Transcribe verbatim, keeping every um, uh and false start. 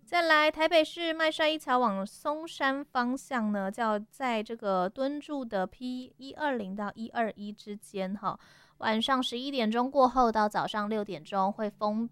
再来，台北市麦帅一桥往松山方向呢，叫在这个敦住的 P 一二零到一二一之间哈，晚上十一点钟过后到早上六点钟会封